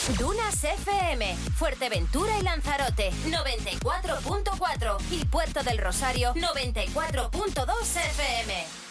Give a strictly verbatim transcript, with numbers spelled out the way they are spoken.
Dunas F M, Fuerteventura y Lanzarote, noventa y cuatro punto cuatro y Puerto del Rosario, noventa y cuatro punto dos F M.